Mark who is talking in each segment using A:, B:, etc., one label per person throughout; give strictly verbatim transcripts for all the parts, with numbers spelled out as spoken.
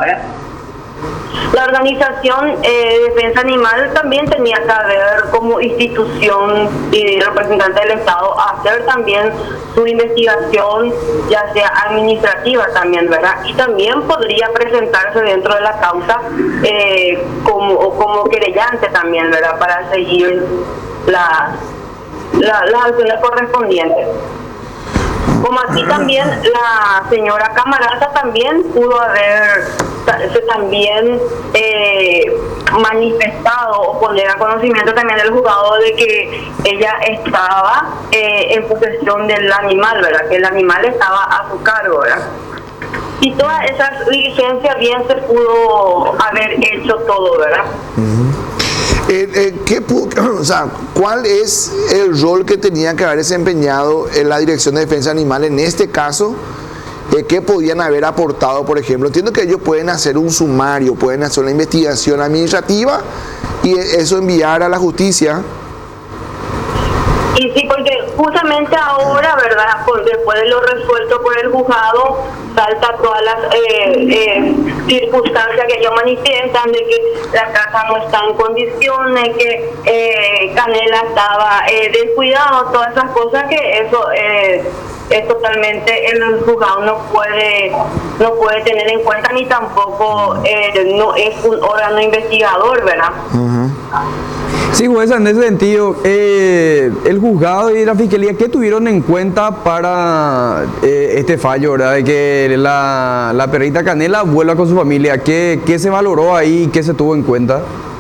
A: ¿verdad? La organización eh, Defensa Animal también tenía que haber como institución y representante del Estado hacer también su investigación, ya sea administrativa también, ¿verdad? Y también podría presentarse dentro de la causa eh, como, como querellante también, ¿verdad? Para seguir las la, las acciones correspondientes. Como así también la señora Camarasa también pudo haber también eh, manifestado o poner a conocimiento también del juzgado de que ella estaba eh, en posesión del animal, ¿verdad? Que el animal estaba a su cargo, ¿verdad? Y todas esas diligencias bien se pudo haber hecho todo, ¿verdad?
B: Uh-huh. Eh, eh, ¿qué, o sea, ¿Cuál es el rol que tenía que haber desempeñado en la Dirección de Defensa Animal en este caso? Eh, ¿Qué podían haber aportado, por ejemplo? Entiendo que ellos pueden hacer un sumario, pueden hacer una investigación administrativa y eso enviar a la justicia.
A: Y sí, porque justamente ahora, ¿verdad? Pues después de lo resuelto por el juzgado, salta todas las eh, eh, circunstancias que ellos manifiestan de que la casa no está en condiciones, que eh, Canela estaba eh, descuidado, todas esas cosas que eso eh, es totalmente el juzgado no puede no puede tener en cuenta ni tampoco eh, no es un órgano investigador, ¿verdad?
C: Uh-huh. Sí, jueza, en ese sentido, eh, el juzgado y la fiscalía, ¿qué tuvieron en cuenta para eh, este fallo, ¿verdad? De que la, la perrita Canela vuelva con su familia. ¿Qué, qué se valoró ahí? ¿Qué se tuvo en cuenta?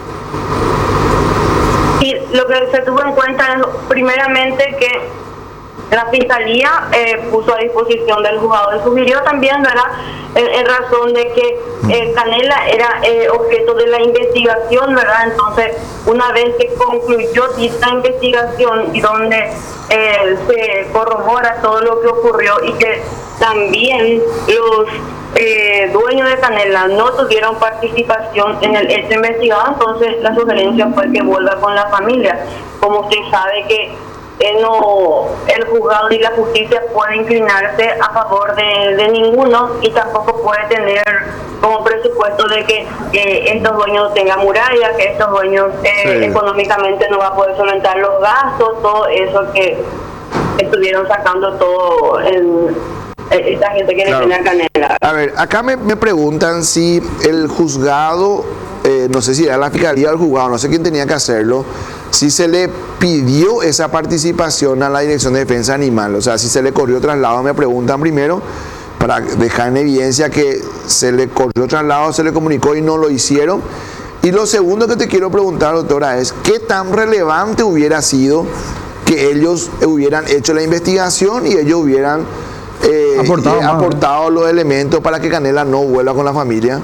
A: Sí, lo que se tuvo en cuenta es primeramente que la fiscalía eh, puso a disposición del juzgado y sugirió también, ¿verdad?, en, en razón de que eh, Canela era eh, objeto de la investigación, ¿verdad? Entonces, una vez que concluyó esta investigación y donde eh, se corrobora todo lo que ocurrió y que también los eh, dueños de Canela no tuvieron participación en el hecho investigado, entonces la sugerencia fue que vuelva con la familia. Como usted sabe que Eh, no, el juzgado ni la justicia puede inclinarse a favor de, de ninguno y tampoco puede tener como presupuesto de que eh, estos dueños tengan murallas, que estos dueños eh, sí. económicamente no va a poder solventar los gastos, todo eso que estuvieron sacando todo en esta gente que
B: claro.
A: le tiene a Canela.
B: A ver, acá me, me preguntan si el juzgado, eh, no sé si era la fiscalía o el juzgado, no sé quién tenía que hacerlo, si se le pidió esa participación a la Dirección de Defensa Animal, o sea, si se le corrió traslado, me preguntan primero, para dejar en evidencia que se le corrió traslado, se le comunicó y no lo hicieron. Y lo segundo que te quiero preguntar, doctora, es ¿qué tan relevante hubiera sido que ellos hubieran hecho la investigación y ellos hubieran eh, aportado, eh, aportado los elementos para que Canela no vuelva con la familia?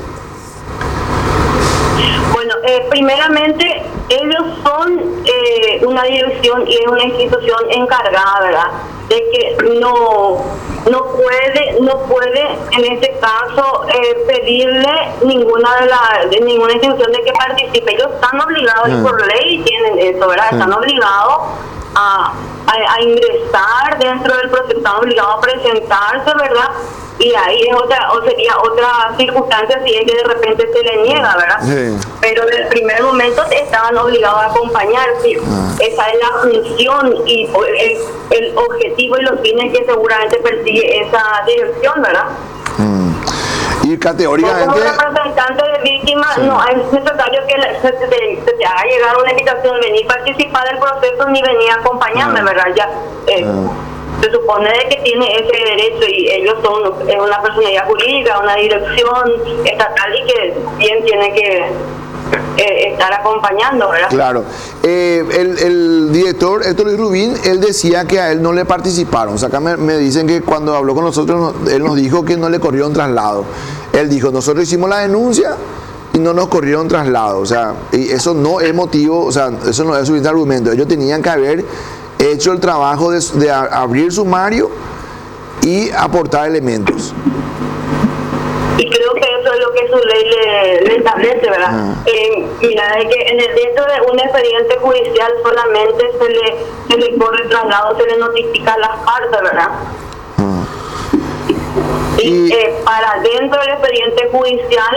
A: Bueno, eh, primeramente ellos son eh, una dirección y es una institución encargada, ¿verdad?, de que no no puede no puede en este caso eh, pedirle ninguna de las de ninguna institución de que participe. Ellos están obligados mm. y por ley tienen eso, ¿verdad? Mm. Están obligados a, a, a ingresar dentro del proceso, están obligados a presentarse, ¿verdad? Y ahí es otra, o sería otra circunstancia si es que de repente se le niega, ¿verdad? Sí. Pero en el primer momento estaban obligados a acompañar, ¿sí? Ah. Esa es la función y el, el objetivo y los fines que seguramente persigue esa dirección, ¿verdad?
B: Mm. Y categóricamente...
A: Como representante de víctimas, sí. no es necesario que se, se, se, se te haga llegar una invitación, venir a participar del proceso ni venir a acompañarme, ah. ¿verdad? Ya... Eh, ah. Se supone de que tiene ese derecho y ellos son es una personalidad jurídica, una dirección estatal y que bien tiene que eh, estar acompañando, ¿verdad?
B: Claro. Eh, el, el director Héctor Luis Rubín, él decía que a él no le participaron. O sea, acá me, me dicen que cuando habló con nosotros, él nos dijo que no le corrieron traslado. Él dijo, nosotros hicimos la denuncia y no nos corrieron traslado. O sea, y eso no es motivo, o sea, eso no es suficiente argumento. Ellos tenían que haber hecho el trabajo de, de abrir sumario y aportar elementos.
A: Y creo que eso es lo que su ley le, le establece, ¿verdad? Ah. Eh, mira, es que en el dentro de un expediente judicial solamente se le, se le corre traslado, se le notifica a las partes, ¿verdad? Ah. Y, y eh, para dentro del expediente judicial